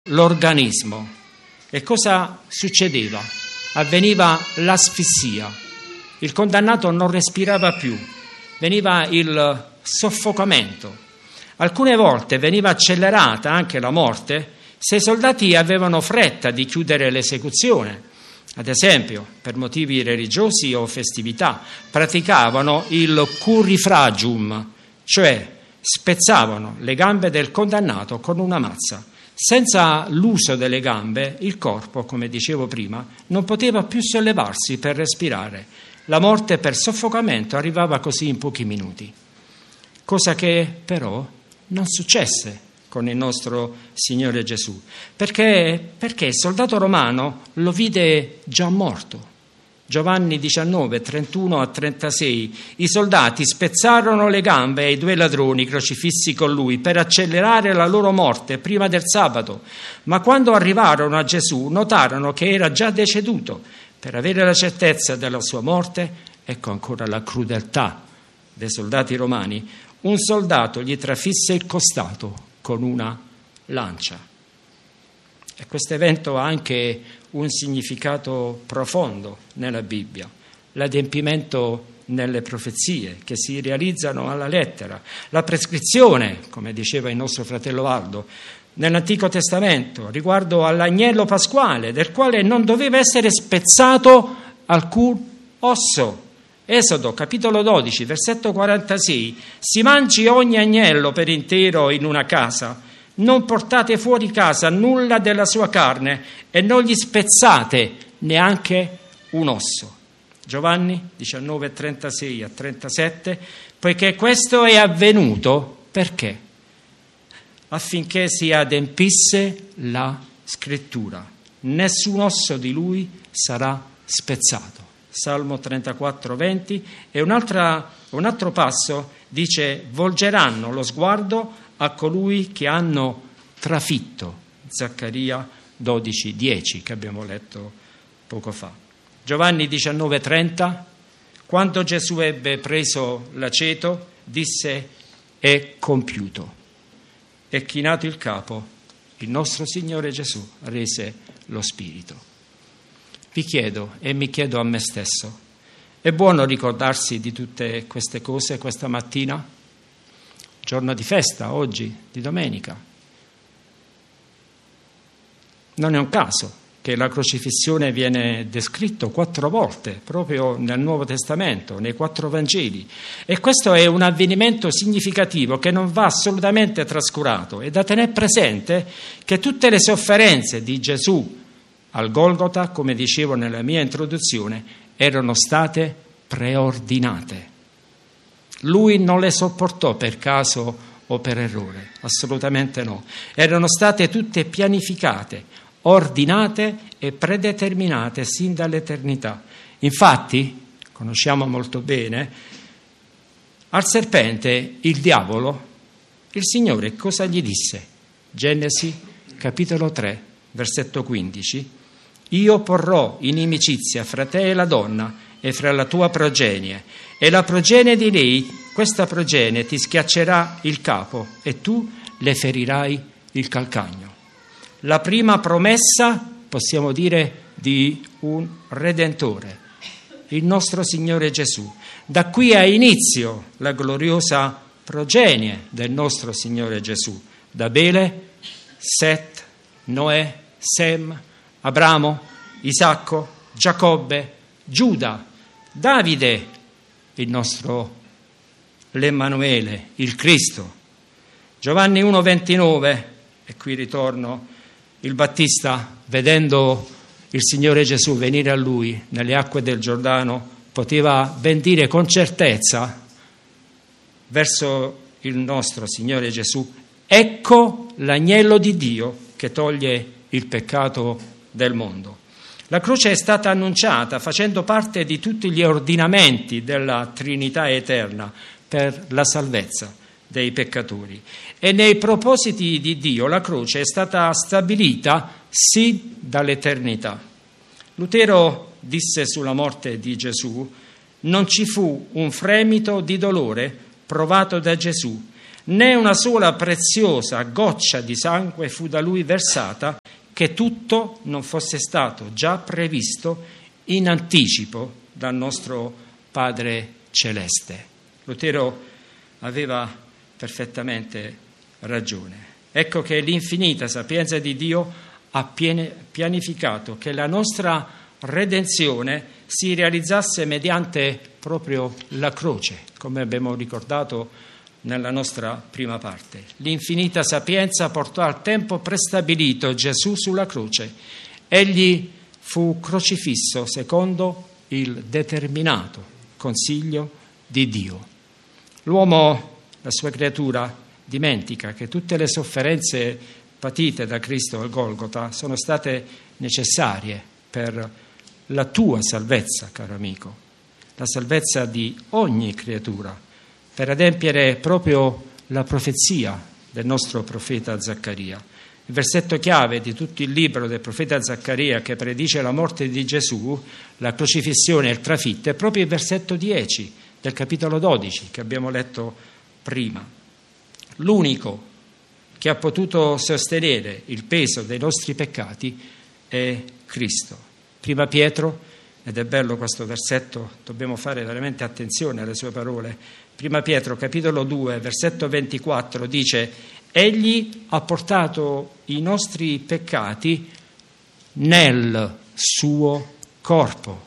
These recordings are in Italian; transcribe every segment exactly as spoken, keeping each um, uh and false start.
l'organismo. E cosa succedeva? Avveniva l'asfissia. Il condannato non respirava più, veniva il soffocamento. Alcune volte veniva accelerata anche la morte se i soldati avevano fretta di chiudere l'esecuzione. Ad esempio, per motivi religiosi o festività, praticavano il currifragium, cioè spezzavano le gambe del condannato con una mazza. Senza l'uso delle gambe, il corpo, come dicevo prima, non poteva più sollevarsi per respirare. La morte per soffocamento arrivava così in pochi minuti. Cosa che però non successe con il nostro Signore Gesù, perché, perché il soldato romano lo vide già morto. Giovanni diciannove, trentuno a trentasei, i soldati spezzarono le gambe ai due ladroni crocifissi con lui per accelerare la loro morte prima del sabato, ma quando arrivarono a Gesù notarono che era già deceduto. Per avere la certezza della sua morte, ecco ancora la crudeltà dei soldati romani, un soldato gli trafisse il costato con una lancia. E questo evento ha anche un significato profondo nella Bibbia, l'adempimento nelle profezie che si realizzano alla lettera, la prescrizione, come diceva il nostro fratello Aldo, nell'Antico Testamento riguardo all'agnello pasquale, del quale non doveva essere spezzato alcun osso. Esodo capitolo dodici, versetto quarantasei, si mangi ogni agnello per intero in una casa, non portate fuori casa nulla della sua carne e non gli spezzate neanche un osso. Giovanni diciannove, trentasei a trentasette, poiché questo è avvenuto, perché? Affinché si adempisse la scrittura. Nessun osso di lui sarà spezzato. Salmo trentaquattro, venti, e un'altra, un altro passo dice: volgeranno lo sguardo a colui che hanno trafitto. Zaccaria dodici, dieci, che abbiamo letto poco fa. Giovanni diciannove, trenta, quando Gesù ebbe preso l'aceto, disse: è compiuto. E chinato il capo, il nostro Signore Gesù rese lo spirito. Vi chiedo e mi chiedo a me stesso, è buono ricordarsi di tutte queste cose questa mattina? Giorno di festa, oggi, di domenica. Non è un caso che la crocifissione viene descritto quattro volte, proprio nel Nuovo Testamento, nei quattro Vangeli. E questo è un avvenimento significativo che non va assolutamente trascurato. È da tenere presente che tutte le sofferenze di Gesù al Golgota, come dicevo nella mia introduzione, erano state preordinate. Lui non le sopportò per caso o per errore, assolutamente no. Erano state tutte pianificate, ordinate e predeterminate sin dall'eternità. Infatti, conosciamo molto bene, al serpente, il diavolo, il Signore cosa gli disse? Genesi capitolo tre, versetto quindici. Io porrò inimicizia fra te e la donna e fra la tua progenie, e la progenie di lei, questa progenie ti schiaccerà il capo e tu le ferirai il calcagno. La prima promessa, possiamo dire, di un Redentore, il nostro Signore Gesù. Da qui ha inizio la gloriosa progenie del nostro Signore Gesù, da Abele, Set, Noè, Sem, Abramo, Isacco, Giacobbe, Giuda, Davide, il nostro l'Emmanuele, il Cristo. Giovanni uno ventinove, e qui ritorno, il Battista, vedendo il Signore Gesù venire a lui nelle acque del Giordano, poteva ben dire con certezza verso il nostro Signore Gesù: ecco l'agnello di Dio che toglie il peccato del mondo. La croce è stata annunciata facendo parte di tutti gli ordinamenti della Trinità eterna per la salvezza dei peccatori. E nei propositi di Dio la croce è stata stabilita sì dall'eternità. Lutero disse sulla morte di Gesù: non ci fu un fremito di dolore provato da Gesù né una sola preziosa goccia di sangue fu da lui versata, che tutto non fosse stato già previsto in anticipo dal nostro Padre Celeste. Lutero aveva perfettamente ragione. Ecco che l'infinita sapienza di Dio ha pianificato che la nostra redenzione si realizzasse mediante proprio la croce, come abbiamo ricordato nella nostra prima parte. L'infinita sapienza portò al tempo prestabilito Gesù sulla croce. Egli fu crocifisso secondo il determinato consiglio di Dio. L'uomo, la sua creatura, dimentica che tutte le sofferenze patite da Cristo al Golgota sono state necessarie per la tua salvezza, caro amico, la salvezza di ogni creatura, per adempiere proprio la profezia del nostro profeta Zaccaria. Il versetto chiave di tutto il libro del profeta Zaccaria, che predice la morte di Gesù, la crocifissione e il trafitto, è proprio il versetto dieci del capitolo dodici che abbiamo letto prima. L'unico che ha potuto sostenere il peso dei nostri peccati è Cristo. Prima Pietro, ed è bello questo versetto, dobbiamo fare veramente attenzione alle sue parole. Prima Pietro, capitolo due, versetto ventiquattro, dice: Egli ha portato i nostri peccati nel suo corpo,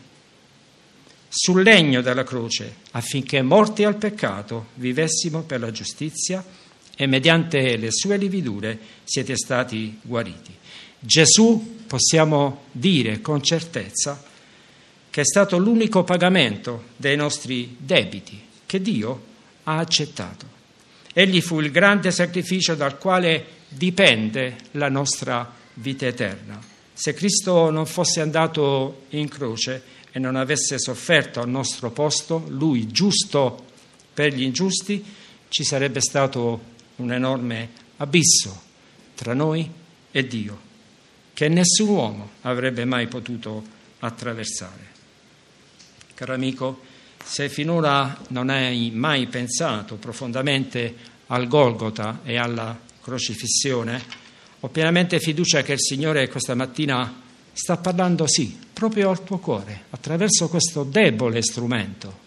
sul legno della croce, affinché morti al peccato vivessimo per la giustizia, e mediante le sue lividure siete stati guariti. Gesù, possiamo dire con certezza, che è stato l'unico pagamento dei nostri debiti che Dio ha accettato. Egli fu il grande sacrificio dal quale dipende la nostra vita eterna. Se Cristo non fosse andato in croce e non avesse sofferto al nostro posto, lui giusto per gli ingiusti, ci sarebbe stato un enorme abisso tra noi e Dio, che nessun uomo avrebbe mai potuto attraversare. Caro amico, se finora non hai mai pensato profondamente al Golgota e alla crocifissione, ho pienamente fiducia che il Signore questa mattina sta parlando, sì, proprio al tuo cuore, attraverso questo debole strumento.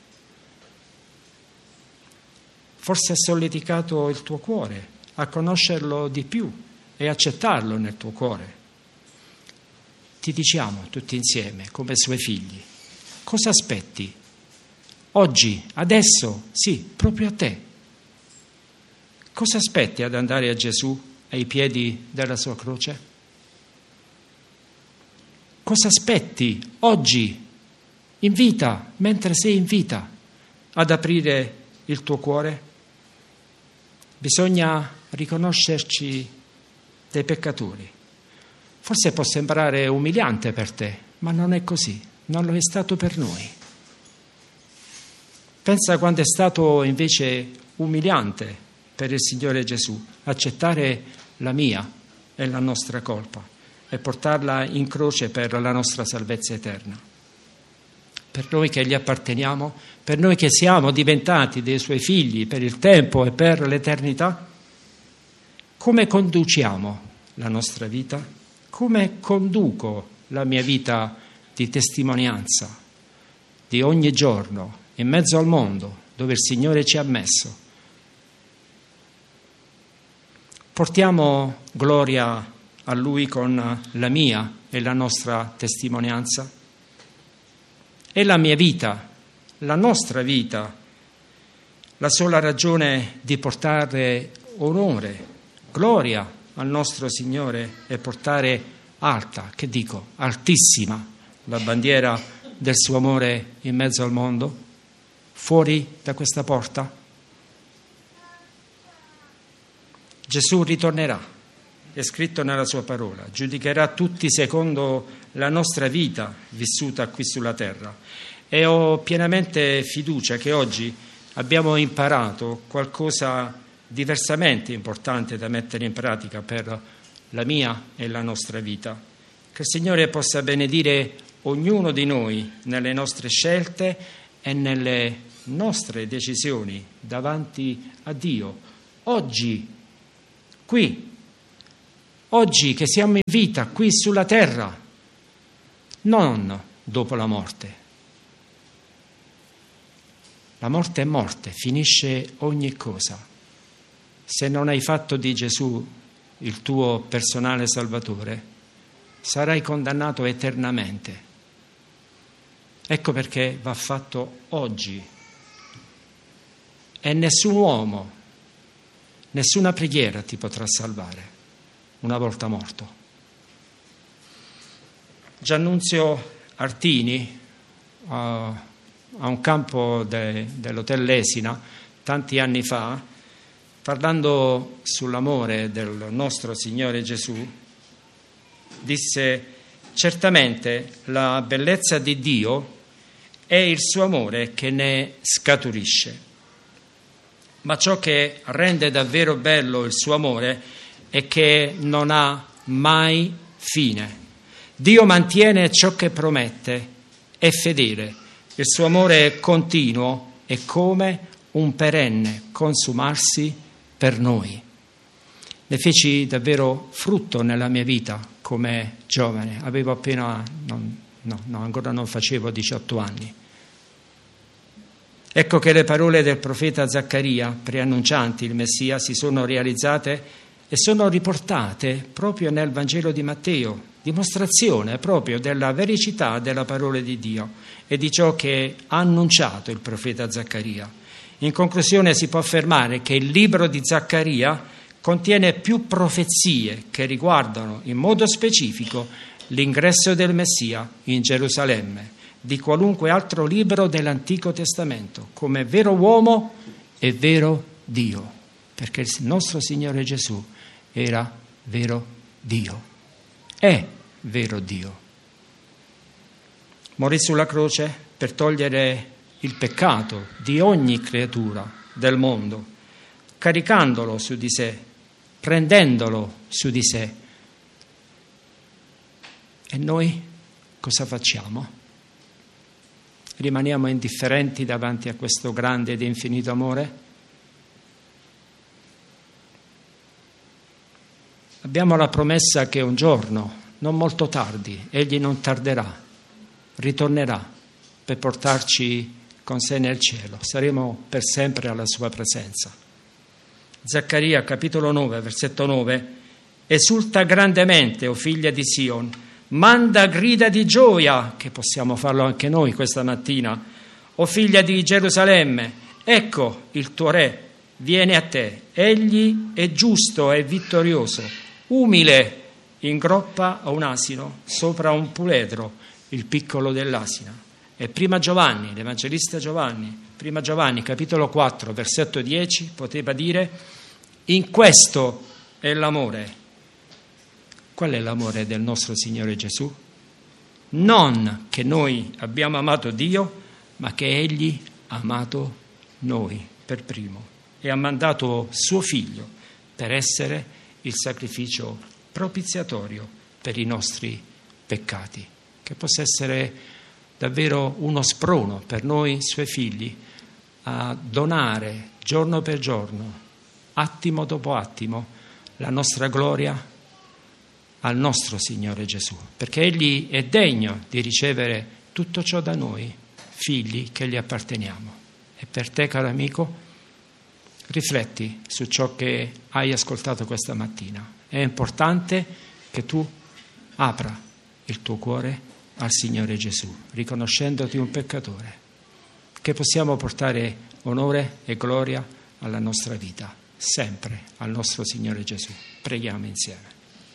Forse ha solleticato il tuo cuore a conoscerlo di più e accettarlo nel tuo cuore. Ti diciamo tutti insieme, come suoi figli, cosa aspetti? Oggi, adesso, sì, proprio a te. Cosa aspetti ad andare a Gesù ai piedi della sua croce? Cosa aspetti oggi, in vita, mentre sei in vita, ad aprire il tuo cuore? Bisogna riconoscerci dei peccatori. Forse può sembrare umiliante per te, ma non è così, non lo è stato per noi. Pensa quando è stato invece umiliante per il Signore Gesù accettare la mia e la nostra colpa e portarla in croce per la nostra salvezza eterna. Per noi che gli apparteniamo, per noi che siamo diventati dei suoi figli per il tempo e per l'eternità, come conduciamo la nostra vita? Come conduco la mia vita di testimonianza di ogni giorno in mezzo al mondo dove il Signore ci ha messo? Portiamo gloria a Lui con la mia e la nostra testimonianza? È la mia vita, la nostra vita, la sola ragione di portare onore, gloria al nostro Signore e portare alta, che dico, altissima, la bandiera del suo amore in mezzo al mondo, fuori da questa porta? Gesù ritornerà, è scritto nella sua parola, giudicherà tutti secondo la nostra vita vissuta qui sulla terra, e ho pienamente fiducia che oggi abbiamo imparato qualcosa diversamente importante da mettere in pratica per la mia e la nostra vita. Che il Signore possa benedire ognuno di noi nelle nostre scelte e nelle nostre decisioni davanti a Dio oggi, qui, oggi che siamo in vita, qui sulla terra, non dopo la morte. La morte è morte, finisce ogni cosa. Se non hai fatto di Gesù il tuo personale Salvatore, sarai condannato eternamente. Ecco perché va fatto oggi. E nessun uomo, nessuna preghiera ti potrà salvare una volta morto. Giannunzio Artini, uh, a un campo de, dell'Hotel Lesina, tanti anni fa, parlando sull'amore del nostro Signore Gesù, disse: certamente la bellezza di Dio è il suo amore che ne scaturisce, ma ciò che rende davvero bello il suo amore è che non ha mai fine. Dio mantiene ciò che promette, è fedele. Il suo amore continuo è come un perenne consumarsi per noi. Ne feci davvero frutto nella mia vita come giovane. Avevo appena, non, no, no, ancora non facevo diciotto anni. Ecco che le parole del profeta Zaccaria, preannuncianti il Messia, si sono realizzate e sono riportate proprio nel Vangelo di Matteo, dimostrazione proprio della vericità della parola di Dio e di ciò che ha annunciato il profeta Zaccaria. In conclusione si può affermare che il libro di Zaccaria contiene più profezie che riguardano in modo specifico l'ingresso del Messia in Gerusalemme di qualunque altro libro dell'Antico Testamento, come vero uomo e vero Dio, perché il nostro Signore Gesù era vero Dio, è vero Dio. Morì sulla croce per togliere il peccato di ogni creatura del mondo, caricandolo su di sé, prendendolo su di sé. E noi cosa facciamo? Rimaniamo indifferenti davanti a questo grande ed infinito amore? Abbiamo la promessa che un giorno, non molto tardi, Egli non tarderà, ritornerà per portarci con sé nel cielo. Saremo per sempre alla sua presenza. Zaccaria, capitolo nove, versetto nove: esulta grandemente, o figlia di Sion, manda grida di gioia, che possiamo farlo anche noi questa mattina, o figlia di Gerusalemme, ecco il tuo re viene a te, egli è giusto e vittorioso, umile, in groppa a un asino, sopra un puledro, il piccolo dell'asina. E prima Giovanni, l'Evangelista Giovanni, prima Giovanni, capitolo quattro, versetto dieci, poteva dire: in questo è l'amore. Qual è l'amore del nostro Signore Gesù? Non che noi abbiamo amato Dio, ma che Egli ha amato noi per primo e ha mandato suo Figlio per essere il sacrificio propiziatorio per i nostri peccati, che possa essere davvero uno sprono per noi, suoi figli, a donare giorno per giorno, attimo dopo attimo, la nostra gloria al nostro Signore Gesù, perché Egli è degno di ricevere tutto ciò da noi, figli che gli apparteniamo. E per te, caro amico, rifletti su ciò che hai ascoltato questa mattina. È importante che tu apra il tuo cuore al Signore Gesù, riconoscendoti un peccatore, che possiamo portare onore e gloria alla nostra vita, sempre al nostro Signore Gesù. Preghiamo insieme.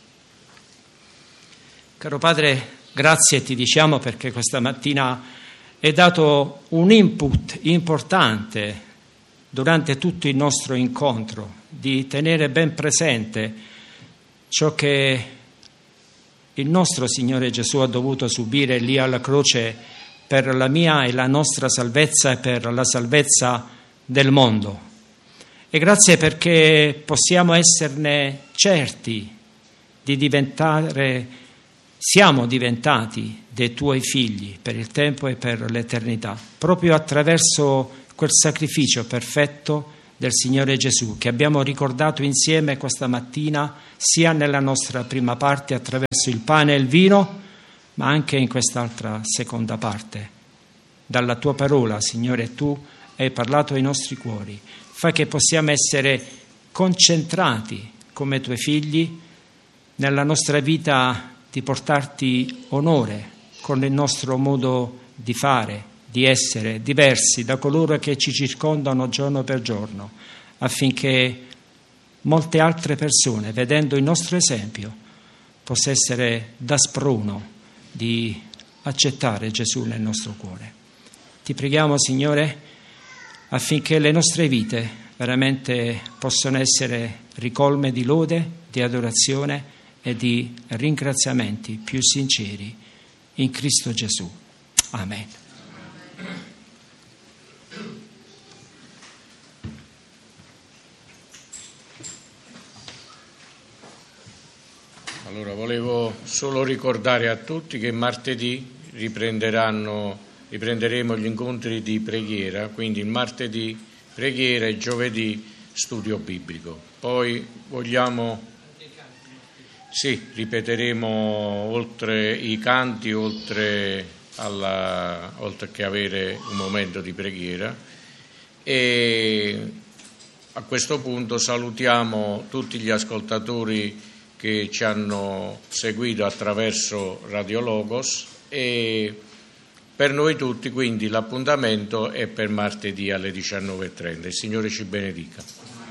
Caro Padre, grazie ti diciamo perché questa mattina hai dato un input importante durante tutto il nostro incontro, di tenere ben presente ciò che il nostro Signore Gesù ha dovuto subire lì alla croce per la mia e la nostra salvezza e per la salvezza del mondo. E grazie perché possiamo esserne certi di diventare Siamo diventati dei tuoi figli per il tempo e per l'eternità, proprio attraverso quel sacrificio perfetto del Signore Gesù, che abbiamo ricordato insieme questa mattina, sia nella nostra prima parte attraverso il pane e il vino, ma anche in quest'altra seconda parte. Dalla tua parola, Signore, tu hai parlato ai nostri cuori. Fa che possiamo essere concentrati come tuoi figli nella nostra vita di portarti onore con il nostro modo di fare, di essere diversi da coloro che ci circondano giorno per giorno, affinché molte altre persone, vedendo il nostro esempio, possa essere da sprono di accettare Gesù nel nostro cuore. Ti preghiamo, Signore, affinché le nostre vite veramente possano essere ricolme di lode, di adorazione e di ringraziamenti più sinceri in Cristo Gesù. Amen. Allora, volevo solo ricordare a tutti che martedì riprenderanno, riprenderemo gli incontri di preghiera, quindi il martedì preghiera e giovedì studio biblico. Poi vogliamo, sì, ripeteremo oltre i canti, oltre, alla, oltre che avere un momento di preghiera, e a questo punto salutiamo tutti gli ascoltatori che ci hanno seguito attraverso Radio Logos, e per noi tutti quindi l'appuntamento è per martedì alle diciannove e trenta. Il Signore ci benedica.